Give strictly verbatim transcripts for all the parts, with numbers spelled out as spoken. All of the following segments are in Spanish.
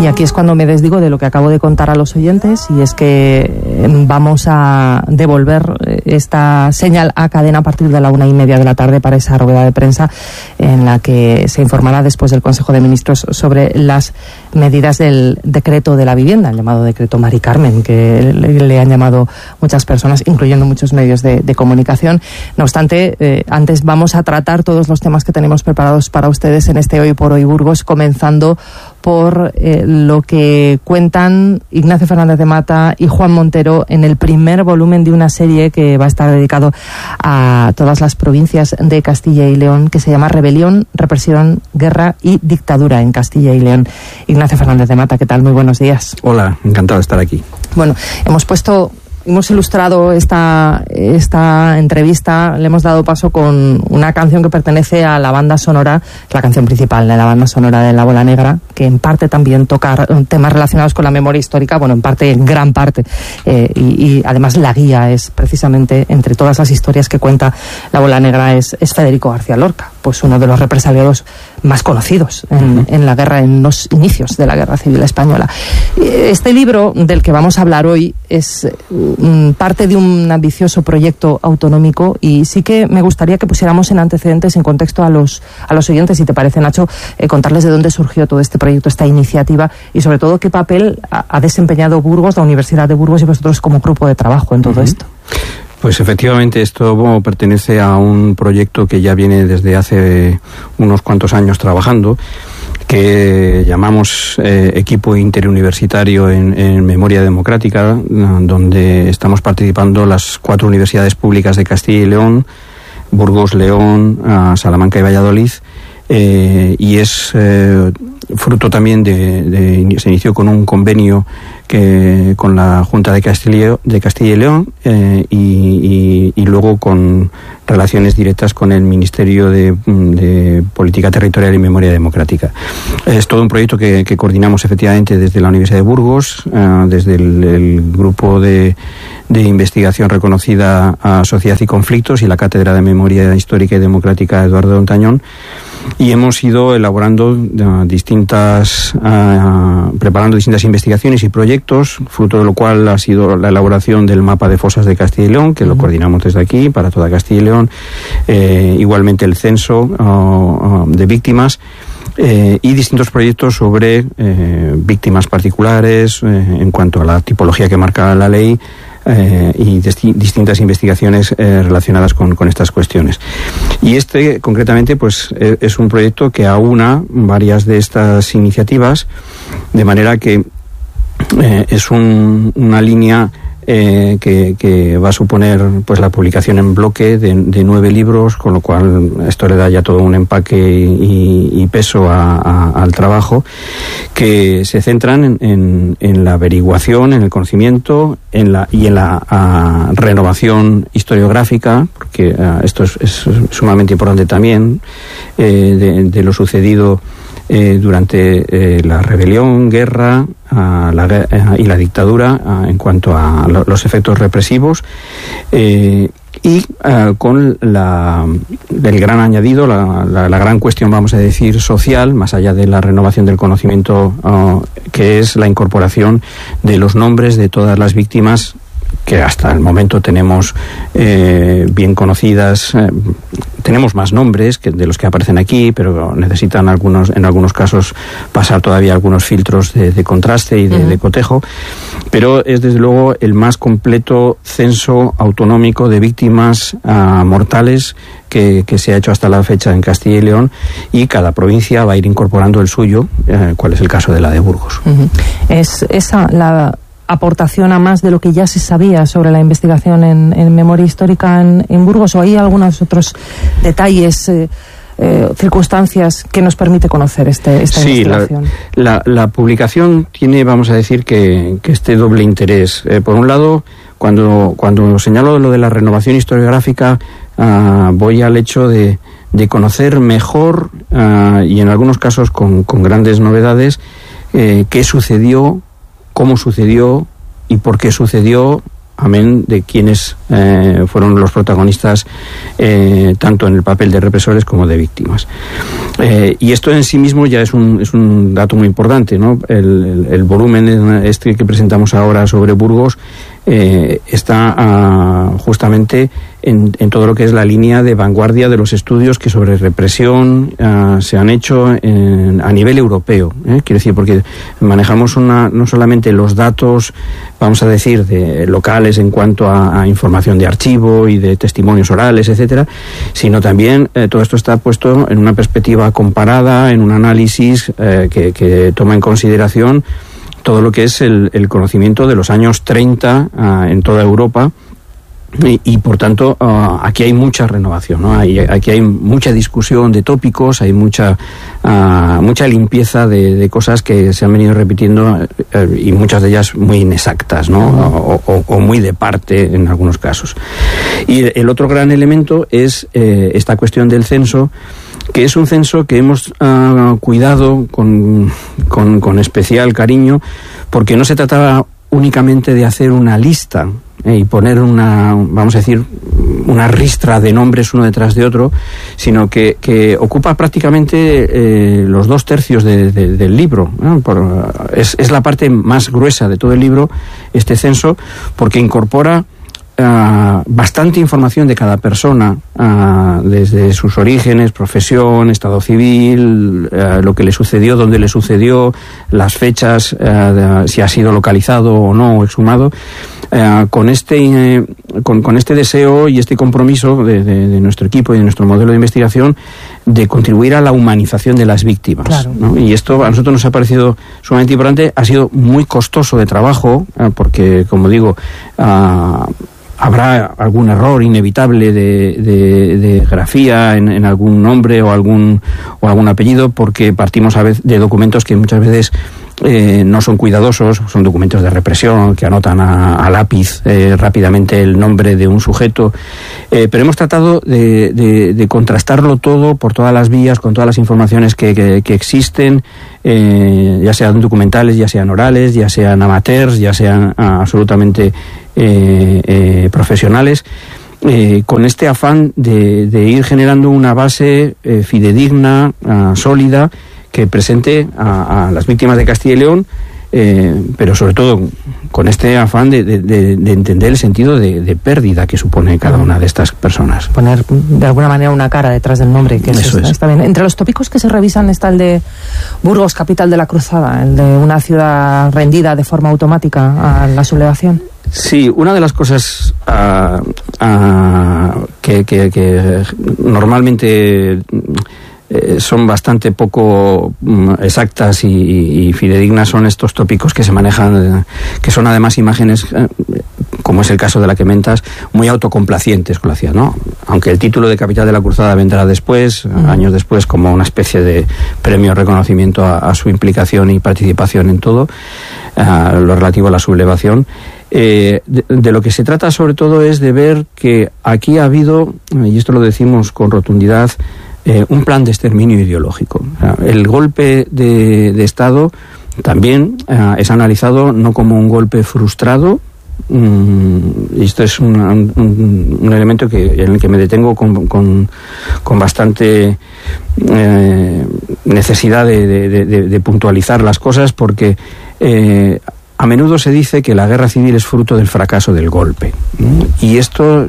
aquí es cuando me desdigo de lo que acabo de contar a los oyentes, y es que vamos a devolver esta señal a cadena a partir de la una y media de la tarde para esa rueda de prensa en la que se informará después del Consejo de Ministros sobre las medidas del decreto de la vivienda, el llamado decreto Mari Carmen, que le, le han llamado muchas personas, incluyendo muchos medios de, de comunicación. No obstante, eh, antes vamos a tratar todos los temas que tenemos preparados para ustedes en este Hoy por Hoy Burgos, comenzando por eh, lo que cuentan Ignacio Fernández de Mata y Juan Montero en el primer volumen de una serie que va a estar dedicado a todas las provincias de Castilla y León, que se llama Rebelión, Represión, Guerra y Dictadura en Castilla y León. Ignacio Fernández de Mata, ¿qué tal? Muy buenos días. Hola, encantado de estar aquí. Bueno, hemos puesto... Hemos ilustrado esta, esta entrevista, le hemos dado paso con una canción que pertenece a la banda sonora, la canción principal de la banda sonora de La Bola Negra, que en parte también toca temas relacionados con la memoria histórica, bueno, en parte, en gran parte, eh, y, y además la guía es precisamente, entre todas las historias que cuenta La Bola Negra, es, es Federico García Lorca, pues uno de los represaliados más conocidos en, en la guerra, en los inicios de la Guerra Civil Española. Este libro del que vamos a hablar hoy es mm, parte de un ambicioso proyecto autonómico, y sí que me gustaría que pusiéramos en antecedentes, en contexto a los a los oyentes, si te parece, Nacho, eh, contarles de dónde surgió todo este proyecto, esta iniciativa, y sobre todo qué papel ha, ha desempeñado Burgos, la Universidad de Burgos y vosotros como grupo de trabajo en todo uh-huh. esto. Pues efectivamente esto pertenece a un proyecto que ya viene desde hace unos cuantos años trabajando, que llamamos eh, Equipo Interuniversitario en, en Memoria Democrática, donde estamos participando las cuatro universidades públicas de Castilla y León, Burgos, León, Salamanca y Valladolid, eh, y es eh, fruto también de, de... se inició con un convenio que con la Junta de Castilla, de Castilla y León eh, y, y, y luego con relaciones directas con el Ministerio de, de Política Territorial y Memoria Democrática. Es todo un proyecto que, que coordinamos efectivamente desde la Universidad de Burgos, eh, desde el, el grupo de, de investigación reconocida a Sociedad y Conflictos y la Cátedra de Memoria Histórica y Democrática Eduardo Ontañón, y hemos ido elaborando uh, distintas, uh, preparando distintas investigaciones y proyectos, fruto de lo cual ha sido la elaboración del mapa de fosas de Castilla y León, que uh-huh. lo coordinamos desde aquí para toda Castilla y León, eh, igualmente el censo uh, uh, de víctimas, Eh, y distintos proyectos sobre eh, víctimas particulares, eh, en cuanto a la tipología que marca la ley, eh, y desti- distintas investigaciones eh, relacionadas con, con estas cuestiones. Y este, concretamente, pues eh, es un proyecto que aúna varias de estas iniciativas, de manera que eh, es un, una línea Eh, que, que va a suponer pues la publicación en bloque de, de nueve libros, con lo cual esto le da ya todo un empaque y, y peso a, a, al trabajo, que se centran en, en, en la averiguación, en el conocimiento, en la y en la a, renovación historiográfica, porque a, esto es, es sumamente importante también, eh, de, de lo sucedido Eh, durante eh, la rebelión, guerra a la, eh, y la dictadura, a, en cuanto a lo, los efectos represivos, eh, y eh, con la, el gran añadido, la, la, la gran cuestión, vamos a decir, social, más allá de la renovación del conocimiento, uh, que es la incorporación de los nombres de todas las víctimas que hasta el momento tenemos eh, bien conocidas. Eh, tenemos más nombres que de los que aparecen aquí, pero necesitan algunos, en algunos casos, pasar todavía algunos filtros de, de contraste y de, uh-huh. de cotejo, pero es desde luego el más completo censo autonómico de víctimas uh, mortales que, que se ha hecho hasta la fecha en Castilla y León, y cada provincia va a ir incorporando el suyo, eh, cuál es el caso de la de Burgos. Uh-huh. Es esa la aportación a más de lo que ya se sabía sobre la investigación en, en memoria histórica en, en Burgos, o hay algunos otros detalles, eh, eh, circunstancias que nos permite conocer este, esta sí, investigación? La, la, la publicación tiene, vamos a decir, que, que este doble interés. Eh, por un lado, cuando, cuando señalo lo de la renovación historiográfica, uh, voy al hecho de, de conocer mejor, uh, y en algunos casos con, con grandes novedades, eh, qué sucedió, cómo sucedió y por qué sucedió amén de quienes eh, fueron los protagonistas eh, tanto en el papel de represores como de víctimas. Eh, y esto en sí mismo ya es un, es un dato muy importante, ¿no? El, el, el volumen este que presentamos ahora sobre Burgos eh, está ah, justamente en, en todo lo que es la línea de vanguardia de los estudios que sobre represión ah, se han hecho en, a nivel europeo, ¿eh? Quiero decir, porque manejamos una, no solamente los datos, vamos a decir, de locales en cuanto a, a información de archivo y de testimonios orales, etcétera, sino también eh, todo esto está puesto en una perspectiva comparada, en un análisis eh, que, que toma en consideración todo lo que es el, el conocimiento de los años treinta uh, en toda Europa. Y, y por tanto uh, aquí hay mucha renovación, ¿no? Hay, aquí hay mucha discusión de tópicos, hay mucha uh, mucha limpieza de, de cosas que se han venido repitiendo uh, y muchas de ellas muy inexactas, ¿no? O, o, o muy de parte en algunos casos. Y el otro gran elemento es eh, esta cuestión del censo, que es un censo que hemos uh, cuidado con, con, con especial cariño, porque no se trataba únicamente de hacer una lista eh, y poner una, vamos a decir, una ristra de nombres uno detrás de otro, sino que, que ocupa prácticamente eh, los dos tercios de, de, del libro, ¿no? Por, es, es la parte más gruesa de todo el libro, este censo, porque incorpora Uh, bastante información de cada persona, uh, desde sus orígenes, profesión, estado civil, uh, lo que le sucedió, dónde le sucedió, las fechas, uh, de, si ha sido localizado o no, o exhumado, uh, con este eh, con, con este deseo y este compromiso de, de, de nuestro equipo y de nuestro modelo de investigación de contribuir a la humanización de las víctimas, claro, ¿no? Y esto a nosotros nos ha parecido sumamente importante, ha sido muy costoso de trabajo, uh, porque, como digo, uh, habrá algún error inevitable de, de, de grafía en, en algún nombre o algún o algún apellido, porque partimos a veces de documentos que muchas veces eh, no son cuidadosos, son documentos de represión que anotan a, a lápiz eh, rápidamente el nombre de un sujeto, eh, pero hemos tratado de, de, de contrastarlo todo por todas las vías, con todas las informaciones que, que, que existen, eh, ya sean documentales, ya sean orales, ya sean amateurs, ya sean ah, absolutamente eh, eh, profesionales, eh, con este afán de, de ir generando una base eh, fidedigna, ah, sólida, que presente a, a las víctimas de Castilla y León, eh, pero sobre todo con este afán de, de, de entender el sentido de, de pérdida que supone cada una de estas personas. Poner de alguna manera una cara detrás del nombre, que eso es, es. Está bien. Entre los tópicos que se revisan está el de Burgos, capital de la cruzada, el de una ciudad rendida de forma automática a la sublevación. Sí, una de las cosas uh, uh, que, que, que normalmente Eh, son bastante poco um, exactas y, y fidedignas son estos tópicos que se manejan, eh, que son además imágenes, eh, como es el caso de la que mentas, muy autocomplacientes con la ciudad, ¿no? Aunque el título de Capital de la Cruzada vendrá después, uh-huh. años después, como una especie de premio reconocimiento a, a su implicación y participación en todo, a lo relativo a la sublevación. Eh, de, de lo que se trata sobre todo es de ver que aquí ha habido, y esto lo decimos con rotundidad, Eh, un plan de exterminio ideológico. El golpe de, de Estado también eh, es analizado no como un golpe frustrado, mm, y esto es un, un, un elemento que, en el que me detengo con, con, con bastante eh, necesidad de, de, de, de puntualizar las cosas, porque eh, a menudo se dice que la guerra civil es fruto del fracaso del golpe, ¿no? Y esto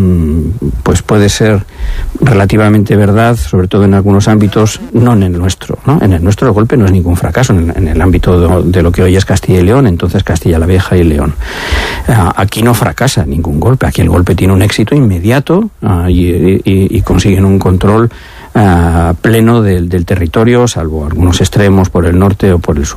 pues puede ser relativamente verdad, sobre todo en algunos ámbitos, no en el nuestro, ¿no? En el nuestro el golpe no es ningún fracaso, en, en el ámbito de, de lo que hoy es Castilla y León, entonces Castilla la Vieja y León. Uh, aquí no fracasa ningún golpe, aquí el golpe tiene un éxito inmediato uh, y, y, y consiguen un control Uh, pleno del, del territorio, salvo algunos extremos por el norte o por el sur.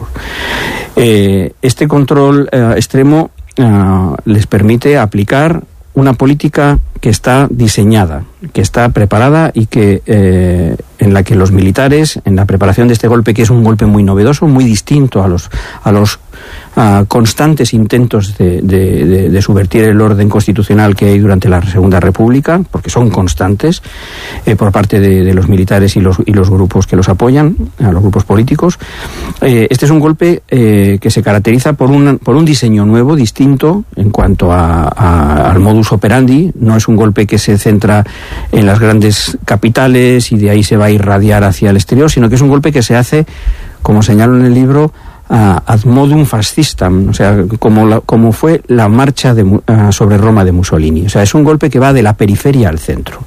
Eh, este control uh, extremo uh, les permite aplicar una política que está diseñada, que está preparada y que eh, en la que los militares, en la preparación de este golpe, que es un golpe muy novedoso, muy distinto a los a los uh, constantes intentos de, de, de, de subvertir el orden constitucional que hay durante la Segunda República, porque son constantes, eh, por parte de, de los militares y los, y los grupos que los apoyan, a los grupos políticos. Eh, este es un golpe eh, que se caracteriza por un, por un diseño nuevo, distinto en cuanto a, a, al modus operandi. No es un golpe que se centra en las grandes capitales y de ahí se va a irradiar hacia el exterior, sino que es un golpe que se hace, como señalo en el libro, Uh, ad modum fascistam, o sea, como, la, como fue la marcha de, uh, sobre Roma de Mussolini. O sea, es un golpe que va de la periferia al centro.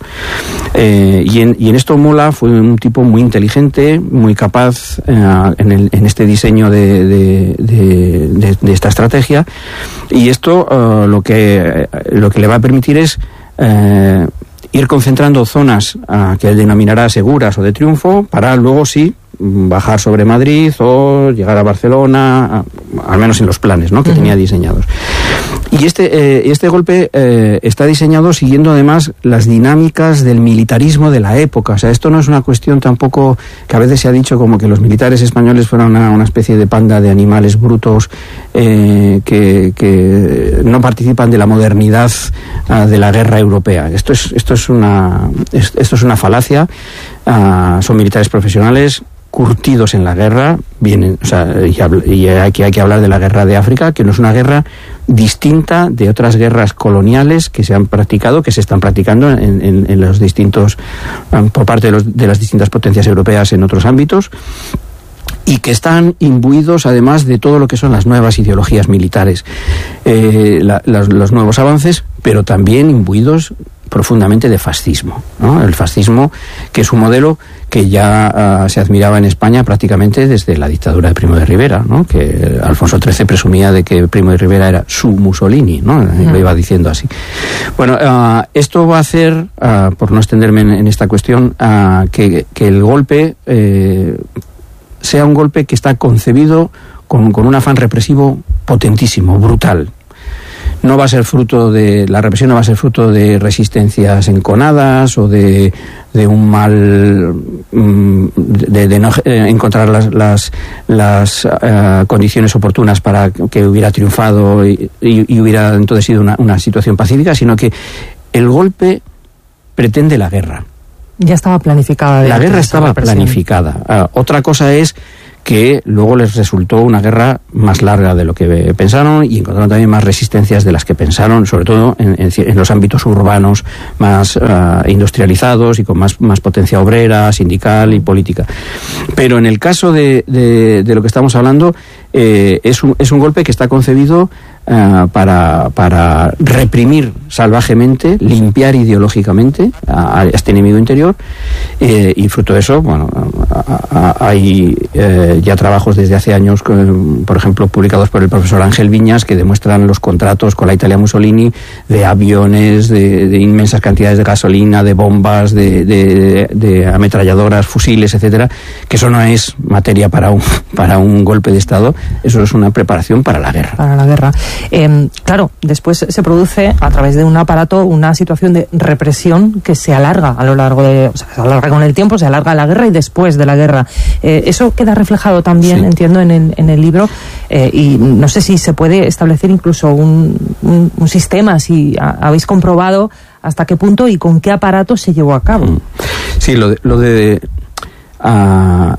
Eh, y, en, y en esto Mola fue un tipo muy inteligente, muy capaz uh, en, el, en este diseño de, de, de, de, de esta estrategia. Y esto uh, lo, que, lo que le va a permitir es uh, ir concentrando zonas uh, que él denominará seguras o de triunfo, para luego sí bajar sobre Madrid o llegar a Barcelona, a, al menos en los planes, ¿no?, que uh-huh. tenía diseñados. Y este, eh, este golpe eh, está diseñado siguiendo además las dinámicas del militarismo de la época. O sea, esto no es una cuestión tampoco que a veces se ha dicho como que los militares españoles fueran una, una especie de panda de animales brutos eh, que, que no participan de la modernidad uh, de la guerra europea. Esto es, esto es una, esto es una falacia. Uh, son militares profesionales curtidos en la guerra, vienen, o sea, y, y aquí hay que hablar de la guerra de África, que no es una guerra distinta de otras guerras coloniales que se han practicado, que se están practicando en, en, en los distintos, um, por parte de, los, de las distintas potencias europeas en otros ámbitos, y que están imbuidos además de todo lo que son las nuevas ideologías militares, eh, la, los, los nuevos avances, pero también imbuidos profundamente de fascismo, ¿no? El fascismo, que es un modelo que ya uh, se admiraba en España prácticamente desde la dictadura de Primo de Rivera, ¿no?, que Alfonso trece presumía de que Primo de Rivera era su Mussolini, ¿no? Uh-huh. Lo iba diciendo así. Bueno, uh, esto va a hacer, uh, por no extenderme en, en esta cuestión, uh, que, que el golpe eh, sea un golpe que está concebido con, con un afán represivo potentísimo, brutal. No va a ser fruto de, la represión no va a ser fruto de resistencias enconadas o de, de un mal, de, de no encontrar las, las, las uh, condiciones oportunas para que hubiera triunfado y, y, y hubiera entonces sido una, una situación pacífica, sino que el golpe pretende la guerra. Ya estaba planificada. La guerra estaba planificada. Uh, otra cosa es que luego les resultó una guerra más larga de lo que pensaron y encontraron también más resistencias de las que pensaron, sobre todo en, en, en los ámbitos urbanos más uh, industrializados y con más, más potencia obrera, sindical y política. Pero en el caso de, de, de lo que estamos hablando, eh, es, un, es un golpe que está concebido Uh, para, para reprimir salvajemente, limpiar ideológicamente a, a este enemigo interior, eh, y fruto de eso, bueno, a, a, hay eh, ya trabajos desde hace años, con, por ejemplo, publicados por el profesor Ángel Viñas, que demuestran los contratos con la Italia Mussolini de aviones, de, de inmensas cantidades de gasolina, de bombas, de, de, de ametralladoras, fusiles, etcétera, que eso no es materia para un, para un golpe de Estado, eso es una preparación para la guerra. Para la guerra. Eh, claro, después se produce a través de un aparato una situación de represión que se alarga a lo largo de, o sea, se alarga con el tiempo, se alarga la guerra y después de la guerra. Eh, eso queda reflejado también, sí, entiendo, en el, en el libro, eh, y no sé si se puede establecer incluso un, un, un sistema, si a, habéis comprobado hasta qué punto y con qué aparato se llevó a cabo. Sí, lo de... Lo de uh...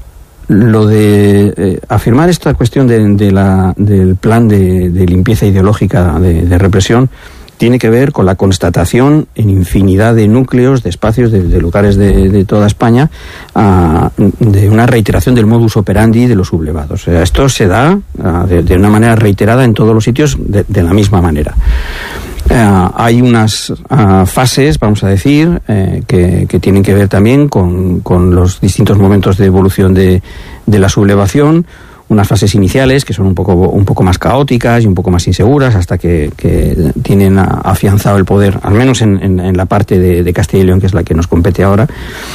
Lo de eh, afirmar esta cuestión de, de la, del plan de, de limpieza ideológica de, de represión tiene que ver con la constatación en infinidad de núcleos, de espacios, de, de lugares de, de toda España, uh, de una reiteración del modus operandi de los sublevados. O sea, esto se da uh, de, de una manera reiterada en todos los sitios de, de la misma manera. Uh, hay unas uh, fases, vamos a decir, eh, que, que tienen que ver también con, con los distintos momentos de evolución de, de la sublevación, unas fases iniciales que son un poco, un poco más caóticas y un poco más inseguras hasta que, que tienen afianzado el poder, al menos en, en, en la parte de, de Castilla y León, que es la que nos compete ahora,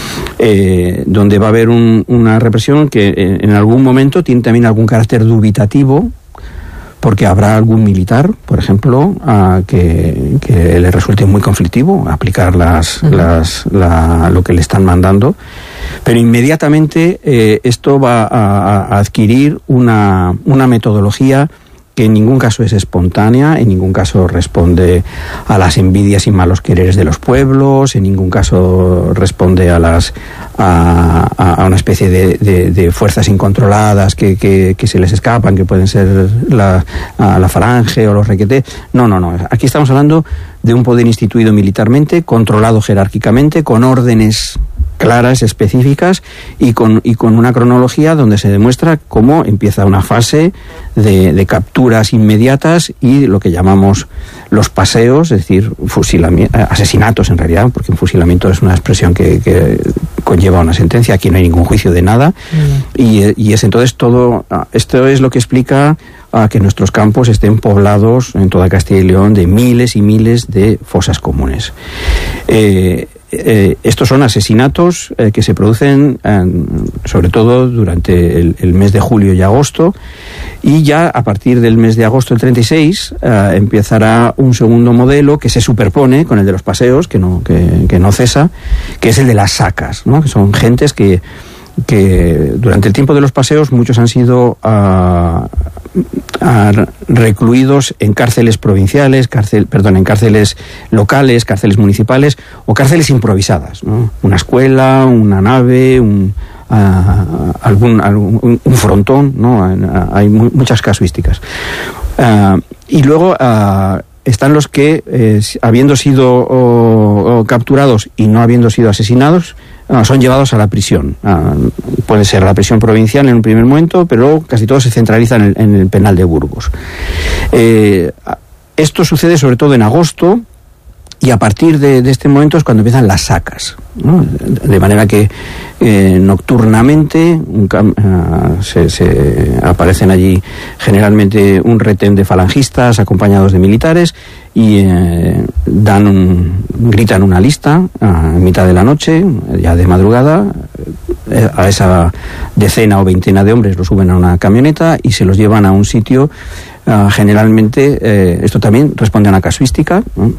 eh, donde va a haber un, una represión que en, en algún momento tiene también algún carácter dubitativo, porque habrá algún militar, por ejemplo, a que, que le resulte muy conflictivo aplicar las, uh-huh. las, la, lo que le están mandando, pero inmediatamente eh, esto va a, a adquirir una, una metodología que en ningún caso es espontánea, en ningún caso responde a las envidias y malos quereres de los pueblos, en ningún caso responde a las a, a una especie de, de, de fuerzas incontroladas que, que, que se les escapan, que pueden ser la, la falange o los requeté. No, no, no. Aquí estamos hablando de un poder instituido militarmente, controlado jerárquicamente, con órdenes claras, específicas y con, y con una cronología donde se demuestra cómo empieza una fase de, de capturas inmediatas y lo que llamamos los paseos, es decir, fusilami- asesinatos en realidad, porque un fusilamiento es una expresión que, que conlleva una sentencia. Aquí no hay ningún juicio de nada. Mm. y, y es entonces todo, esto es lo que explica a que nuestros campos estén poblados en toda Castilla y León de miles y miles de fosas comunes. Eh, Eh, estos son asesinatos eh, que se producen eh, sobre todo durante el, el mes de julio y agosto, y ya a partir del mes de agosto del treinta y seis eh, empezará un segundo modelo que se superpone con el de los paseos, que no, que, que no cesa, que es el de las sacas, ¿no? Que son gentes que que durante el tiempo de los paseos muchos han sido uh, uh, recluidos en cárceles provinciales, cárcel, perdón, en cárceles locales, cárceles municipales o cárceles improvisadas, ¿no? Una escuela, una nave, un, uh, algún, algún un frontón, ¿no? Uh, hay mu- muchas casuísticas. Uh, y luego uh, están los que, eh, habiendo sido oh, oh, capturados y no habiendo sido asesinados, no, son llevados a la prisión. Ah, puede ser la prisión provincial en un primer momento, pero casi todo se centraliza en el, en el penal de Burgos. Eh, esto sucede sobre todo en agosto, y a partir de, de este momento es cuando empiezan las sacas, ¿no? De manera que eh, nocturnamente un cam- uh, se, se aparecen allí generalmente un retén de falangistas acompañados de militares y eh, dan un, gritan una lista a mitad de la noche, ya de madrugada. Eh, a esa decena o veintena de hombres los suben a una camioneta y se los llevan a un sitio. Uh, generalmente, eh, esto también responde a una casuística, ¿no?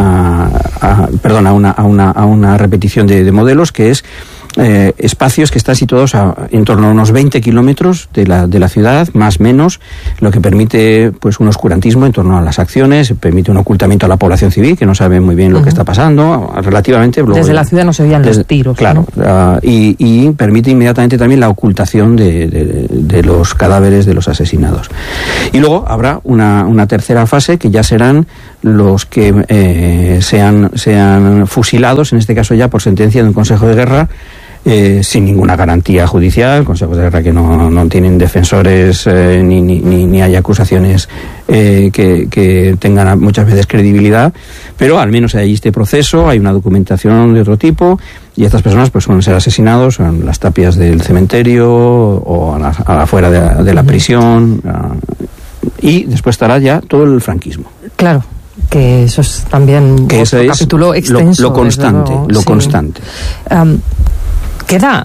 a, a, perdón, a una, a, una, a una repetición de, de modelos, que es eh, espacios que están situados a, en torno a unos veinte kilómetros de la, de la ciudad, más o menos, lo que permite pues un oscurantismo en torno a las acciones, permite un ocultamiento a la población civil, que no sabe muy bien lo uh-huh. que está pasando, relativamente. Desde luego, la ciudad no se veían desde, los tiros. Claro, ¿no? uh, y, y permite inmediatamente también la ocultación de, de, de los cadáveres de los asesinados. Y luego habrá una, una tercera fase, que ya serán los que eh, sean, sean fusilados, en este caso ya por sentencia de un Consejo de Guerra, Eh, sin ninguna garantía judicial, consejos de guerra que no, no tienen defensores eh, ni, ni, ni hay acusaciones eh, que, que tengan muchas veces credibilidad, pero al menos hay este proceso, hay una documentación de otro tipo, y estas personas pues suelen ser asesinados en las tapias del cementerio o a la, a la afuera de la, de la prisión, uh, y después estará ya todo el franquismo. Claro. Que eso es también que otro capítulo extenso. Lo, lo constante, luego, lo sí. constante. Um, Queda,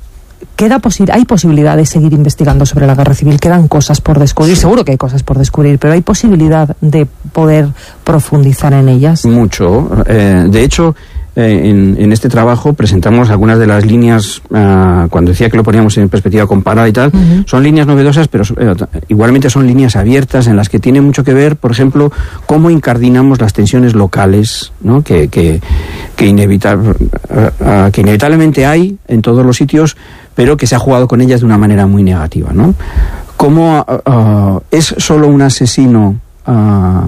queda posi- hay posibilidad de seguir investigando sobre la guerra civil, quedan cosas por descubrir, seguro que hay cosas por descubrir, pero hay posibilidad de poder profundizar en ellas. Mucho. Eh, de hecho, eh, en, en este trabajo presentamos algunas de las líneas, uh, cuando decía que lo poníamos en perspectiva comparada y tal, uh-huh. son líneas novedosas, pero eh, igualmente son líneas abiertas en las que tiene mucho que ver, por ejemplo, cómo incardinamos las tensiones locales, ¿no? que, que, que, inevita- uh, uh, que inevitablemente hay en todos los sitios, pero que se ha jugado con ellas de una manera muy negativa, ¿no? Cómo uh, uh, es solo un asesino uh,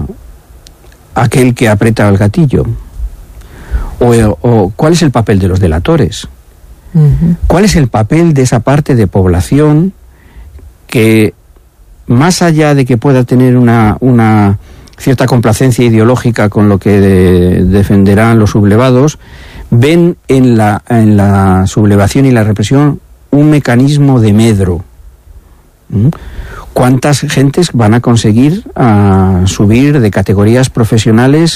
aquel que aprieta el gatillo. O, o cuál es el papel de los delatores, uh-huh. cuál es el papel de esa parte de población que, más allá de que pueda tener una, una cierta complacencia ideológica con lo que de, defenderán los sublevados, ven en la, en la sublevación y la represión un mecanismo de medro. ¿Mm? ¿Cuántas gentes van a conseguir uh, subir de categorías profesionales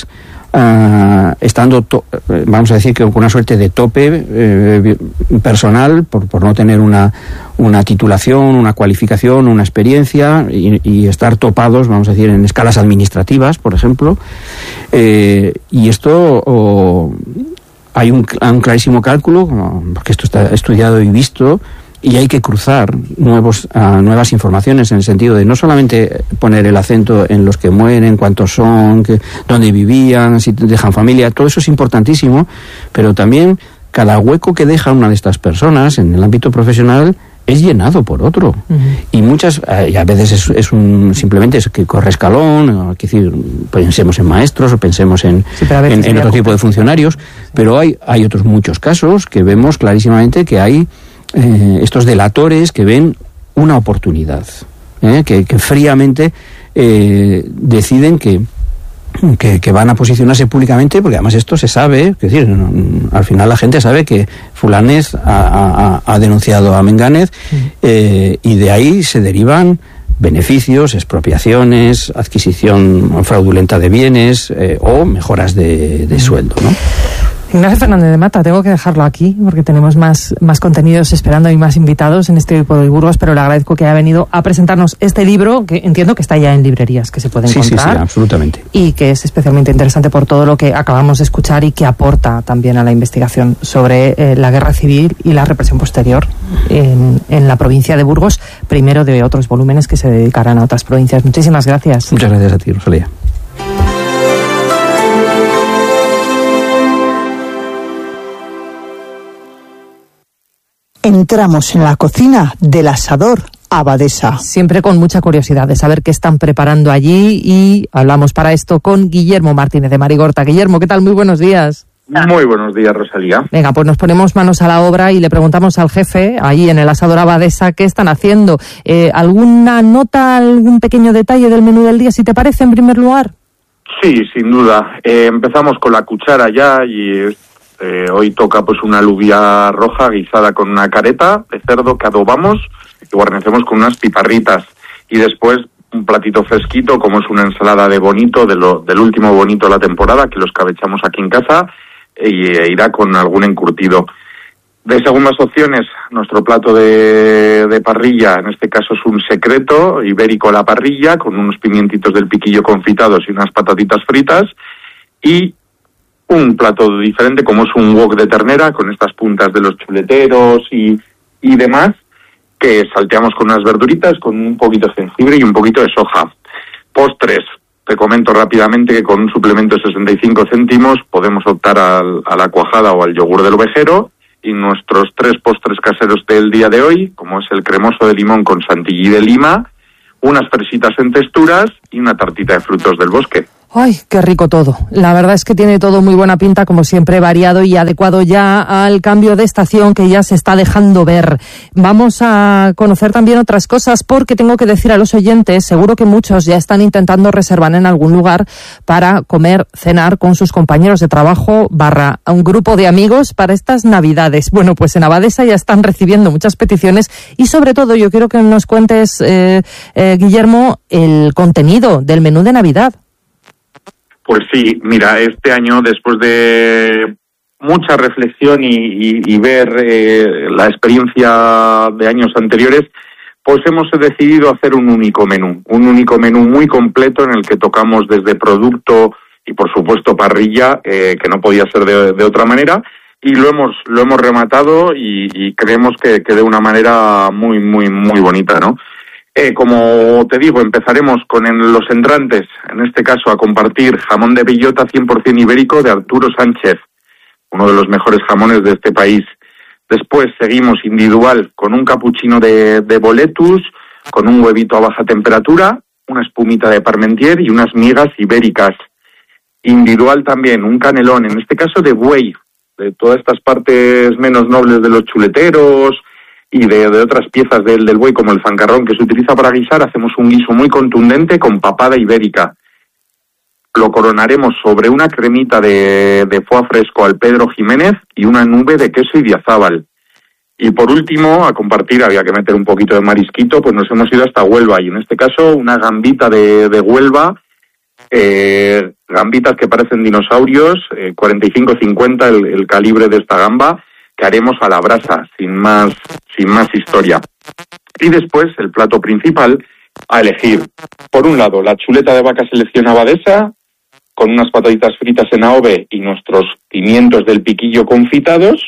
uh, estando, to, vamos a decir que con una suerte de tope eh, personal, por, por no tener una, una titulación, una cualificación, una experiencia, y, y estar topados, vamos a decir, en escalas administrativas, por ejemplo. Eh, y esto... Oh, hay un, un clarísimo cálculo, porque esto está estudiado y visto, y hay que cruzar nuevos, uh, nuevas informaciones en el sentido de no solamente poner el acento en los que mueren, cuántos son, que, dónde vivían, si dejan familia, todo eso es importantísimo, pero también cada hueco que deja una de estas personas en el ámbito profesional es llenado por otro. Uh-huh. Y muchas, y a veces es, es un simplemente es que corre escalón, es decir, pensemos en maestros o pensemos en, sí, en, en otro tipo de funcionarios, sí. Pero hay, hay otros muchos casos que vemos clarísimamente que hay eh, estos delatores que ven una oportunidad, eh, que, que fríamente eh, deciden que Que, que van a posicionarse públicamente, porque además esto se sabe, es decir, al final la gente sabe que Fulanés ha, ha, ha denunciado a Menganez, eh, y de ahí se derivan beneficios, expropiaciones, adquisición fraudulenta de bienes eh, o mejoras de, de sueldo, ¿no? Ignacio Fernández de Mata, tengo que dejarlo aquí porque tenemos más, más contenidos esperando y más invitados en este Hoy Burgos, pero le agradezco que haya venido a presentarnos este libro, que entiendo que está ya en librerías, que se puede encontrar. Sí, sí, sí, absolutamente. Y que es especialmente interesante por todo lo que acabamos de escuchar y que aporta también a la investigación sobre eh, la guerra civil y la represión posterior en, en la provincia de Burgos, primero de otros volúmenes que se dedicarán a otras provincias. Muchísimas gracias. Muchas gracias a ti, Rosalía. Entramos en la cocina del asador Abadesa. Siempre con mucha curiosidad de saber qué están preparando allí, y hablamos para esto con Guillermo Martínez de Marigorta. Guillermo, ¿qué tal? Muy buenos días. Muy buenos días, Rosalía. Venga, pues nos ponemos manos a la obra y le preguntamos al jefe, allí en el asador Abadesa, qué están haciendo. Eh, ¿Alguna nota, algún pequeño detalle del menú del día, si te parece, en primer lugar? Sí, sin duda. Eh, empezamos con la cuchara ya y... Eh, hoy toca pues una alubia roja guisada con una careta de cerdo que adobamos y guarnecemos con unas piparritas, y después un platito fresquito como es una ensalada de bonito, de lo, del último bonito de la temporada, que lo escabechamos aquí en casa, y e irá con algún encurtido. De segundas opciones, nuestro plato de, de parrilla, en este caso es un secreto ibérico a la parrilla, con unos pimientitos del piquillo confitados y unas patatitas fritas, y un plato diferente como es un wok de ternera con estas puntas de los chuleteros y, y demás, que salteamos con unas verduritas, con un poquito de jengibre y un poquito de soja. Postres, te comento rápidamente que con un suplemento de sesenta y cinco céntimos podemos optar al, a la cuajada o al yogur del ovejero, y nuestros tres postres caseros del día de hoy, como es el cremoso de limón con chantilly de Lima, unas fresitas en texturas y una tartita de frutos del bosque. ¡Ay, qué rico todo! La verdad es que tiene todo muy buena pinta, como siempre, variado y adecuado ya al cambio de estación que ya se está dejando ver. Vamos a conocer también otras cosas, porque tengo que decir a los oyentes, seguro que muchos ya están intentando reservar en algún lugar para comer, cenar con sus compañeros de trabajo barra a un grupo de amigos para estas Navidades. Bueno, pues en Abadesa ya están recibiendo muchas peticiones y sobre todo yo quiero que nos cuentes, eh, eh, Guillermo, el contenido del menú de Navidad. Pues sí, mira, este año, después de mucha reflexión y, y, y ver eh, la experiencia de años anteriores, pues hemos decidido hacer un único menú, un único menú muy completo en el que tocamos desde producto y, por supuesto, parrilla, eh, que no podía ser de, de otra manera, y lo hemos lo hemos rematado y, y creemos que, que de una manera muy, muy, muy bonita, ¿no? Eh, como te digo, empezaremos con en los entrantes, en este caso a compartir jamón de bellota cien por ciento ibérico de Arturo Sánchez, uno de los mejores jamones de este país. Después seguimos individual con un capuchino de, de boletus, con un huevito a baja temperatura, una espumita de parmentier y unas migas ibéricas. Individual también un canelón, en este caso de buey, de todas estas partes menos nobles de los chuleteros y de, de otras piezas del, del buey, como el zancarrón que se utiliza para guisar. Hacemos un guiso muy contundente con papada ibérica. Lo coronaremos sobre una cremita de, de foie fresco al Pedro Jiménez y una nube de queso idiazábal. Y por último, a compartir, había que meter un poquito de marisquito, pues nos hemos ido hasta Huelva, y en este caso una gambita de, de Huelva Eh, gambitas que parecen dinosaurios, eh, cuarenta y cinco cincuenta el, el calibre de esta gamba, que haremos a la brasa, sin más, sin más historia. Y después, el plato principal, a elegir, por un lado, la chuleta de vaca selección abadesa, con unas pataditas fritas en adobe y nuestros pimientos del piquillo confitados,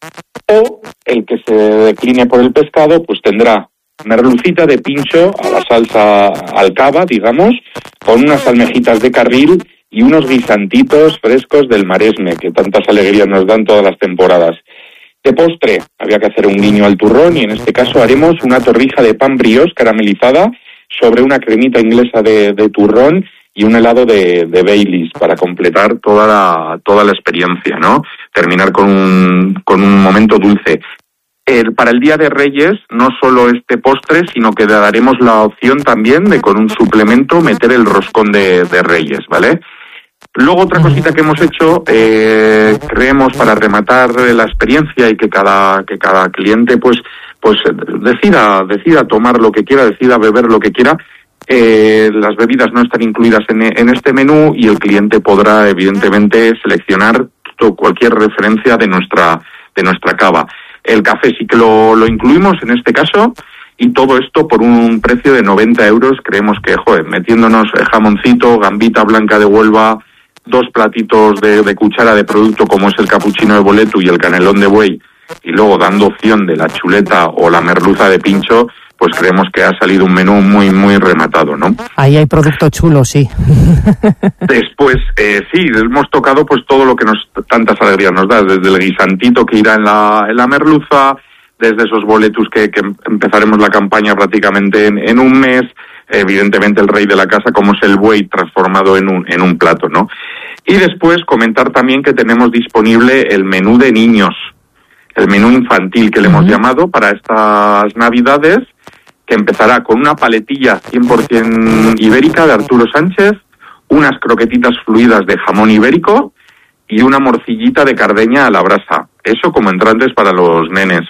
o el que se decline por el pescado, pues tendrá merlucita de pincho a la salsa alcaba, digamos, con unas almejitas de carril y unos guisantitos frescos del Maresme, que tantas alegrías nos dan todas las temporadas. De postre, había que hacer un guiño al turrón y en este caso haremos una torrija de pan brioche caramelizada sobre una cremita inglesa de, de turrón y un helado de, de Baileys para completar toda la, toda la experiencia, ¿no? Terminar con un, con un momento dulce. El, para el Día de Reyes, no solo este postre, sino que daremos la opción también de con un suplemento meter el roscón de, de Reyes, ¿vale? Luego otra cosita que hemos hecho, eh, creemos para rematar la experiencia y que cada que cada cliente pues pues decida decida tomar lo que quiera, decida beber lo que quiera. Eh, las bebidas no están incluidas en, en este menú y el cliente podrá evidentemente seleccionar cualquier referencia de nuestra de nuestra cava. El café sí que lo, lo incluimos en este caso y todo esto por un precio de noventa euros. Creemos que, joder, metiéndonos jamoncito, gambita blanca de Huelva, dos platitos de, de cuchara de producto como es el capuchino de boleto y el canelón de buey y luego dando opción de la chuleta o la merluza de pincho, pues creemos que ha salido un menú muy, muy rematado, ¿no? Ahí hay producto chulo, sí. Después, eh, sí, hemos tocado pues todo lo que nos tantas alegrías nos da, desde el guisantito que irá en la, en la merluza, desde esos boletus que, que empezaremos la campaña prácticamente en, en un mes, evidentemente el rey de la casa como es el buey transformado en un, en un plato, ¿no? Y después comentar también que tenemos disponible el menú de niños, el menú infantil que le hemos uh-huh. llamado para estas navidades, que empezará con una paletilla cien por ciento ibérica de Arturo Sánchez, unas croquetitas fluidas de jamón ibérico y una morcillita de cardeña a la brasa. Eso como entrantes para los nenes.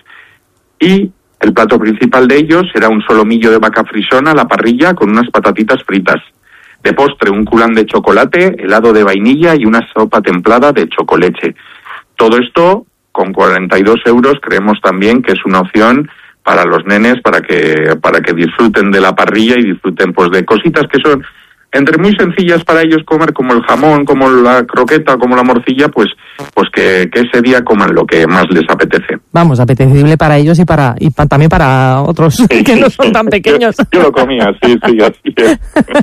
Y el plato principal de ellos será un solomillo de vaca frisona a la parrilla con unas patatitas fritas. De postre, un culán de chocolate, helado de vainilla y una sopa templada de chocoleche. Todo esto con cuarenta y dos euros creemos también que es una opción para los nenes, para que para que disfruten de la parrilla y disfruten pues de cositas que son entre muy sencillas para ellos comer, como el jamón, como la croqueta, como la morcilla, pues pues que, que ese día coman lo que más les apetece. Vamos, apetecible para ellos y para y pa, también para otros sí, que no son tan pequeños. Yo, yo lo comía, sí, sí, así es.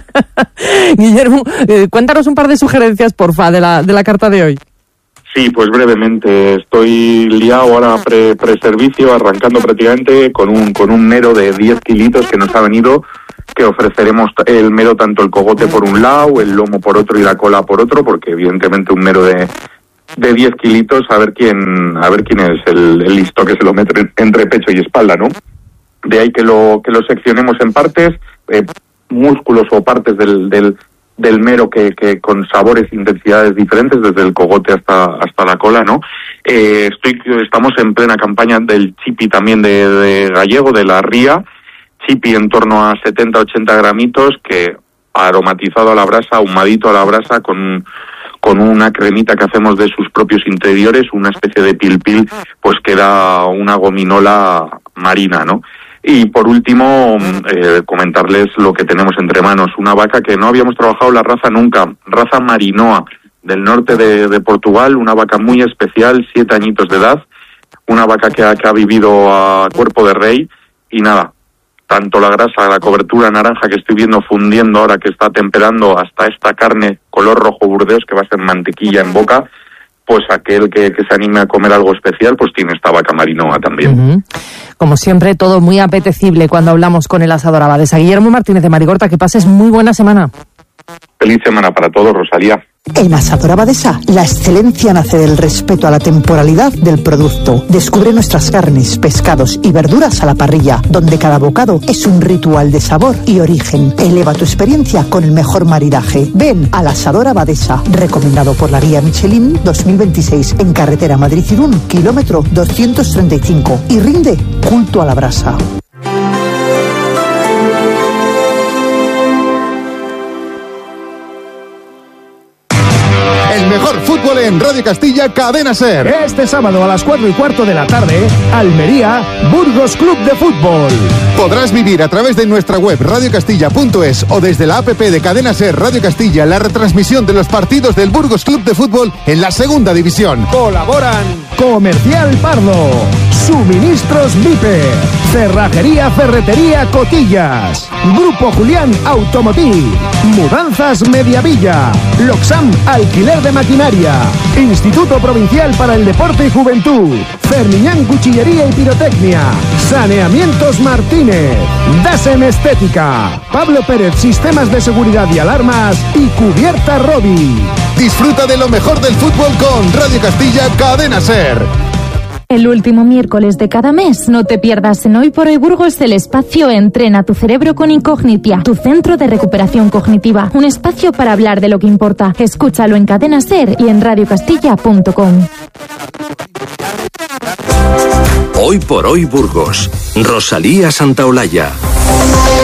Guillermo, eh, cuéntanos un par de sugerencias, porfa, de la de la carta de hoy. Sí, pues brevemente, estoy liado ahora pre, pre-servicio, arrancando prácticamente con un con un mero de diez kilitos que nos ha venido, que ofreceremos el mero tanto el cogote por un lado, el lomo por otro y la cola por otro, porque evidentemente un mero de de diez kilitos, a ver quién a ver quién es el, el listo que se lo mete entre pecho y espalda, ¿no? De ahí que lo que lo seccionemos en partes, eh, músculos o partes del del del mero que, que con sabores e intensidades diferentes, desde el cogote hasta hasta la cola, ¿no? Eh, estoy estamos en plena campaña del chipi también de, de gallego, de la ría, chipi en torno a setenta ochenta gramitos, que aromatizado a la brasa, ahumadito a la brasa, con, con una cremita que hacemos de sus propios interiores, una especie de pil pil, pues que da una gominola marina, ¿no? Y por último, eh, comentarles lo que tenemos entre manos. Una vaca que no habíamos trabajado la raza nunca, raza Marinoa, del norte de, de Portugal, una vaca muy especial, siete añitos de edad, una vaca que ha, que ha vivido a cuerpo de rey, y nada, tanto la grasa, la cobertura naranja que estoy viendo fundiendo ahora, que está temperando, hasta esta carne color rojo burdeos que va a ser mantequilla en boca, pues aquel que, que se anime a comer algo especial, pues tiene esta vaca Marinoa también. Uh-huh. Como siempre, todo muy apetecible cuando hablamos con el asador abadesa. Guillermo Martínez de Marigorta, que pases muy buena semana. Feliz semana para todos, Rosalía. En Asador Abadesa, la excelencia nace del respeto a la temporalidad del producto. Descubre nuestras carnes, pescados y verduras a la parrilla, donde cada bocado es un ritual de sabor y origen. Eleva tu experiencia con el mejor maridaje. Ven al Asador Abadesa, recomendado por la guía Michelin dos mil veintiséis, en carretera Madrid-Irún, kilómetro doscientos treinta y cinco, y rinde culto a la brasa. fútbol en Radio Castilla Cadena Ser. Este sábado a las cuatro y cuarto de la tarde, Almería, Burgos Club de Fútbol. Podrás vivir a través de nuestra web radio castilla punto es o desde la app de Cadena Ser Radio Castilla la retransmisión de los partidos del Burgos Club de Fútbol en la segunda división. Colaboran Comercial Pardo, Suministros Vipe, Cerrajería Ferretería Cotillas, Grupo Julián Automotiv, Mudanzas Mediavilla, Loxam Alquiler de Maquinaria, Instituto Provincial para el Deporte y Juventud, Fermiñán Cuchillería y Pirotecnia, Saneamientos Martínez, Dasem Estética, Pablo Pérez Sistemas de Seguridad y Alarmas y Cubierta Robi. Disfruta de lo mejor del fútbol con Radio Castilla Cadena Ser. El último miércoles de cada mes, no te pierdas en Hoy por Hoy Burgos el espacio Entrena tu cerebro con Incognitia, tu centro de recuperación cognitiva. Un espacio para hablar de lo que importa. Escúchalo en Cadena Ser y en radio castilla punto com. Hoy por Hoy Burgos. Rosalía Santaolalla.